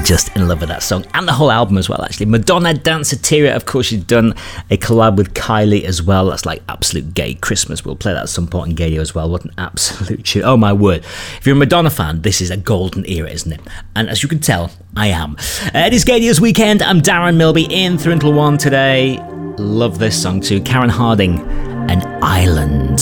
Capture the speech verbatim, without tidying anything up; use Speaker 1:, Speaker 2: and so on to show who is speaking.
Speaker 1: just in love with that song and the whole album as well, actually. Madonna, Danceteria, of course, she's done a collab with Kylie as well. That's like absolute gay Christmas. We'll play that at some point in Gadio as well. What an absolute tune. Oh my word. If you're a Madonna fan, this is a golden era, isn't it? And as you can tell, I am. Uh, it is Gadio's weekend. I'm Darren Milby in through until one today. Love this song too. Karen Harding, An Island.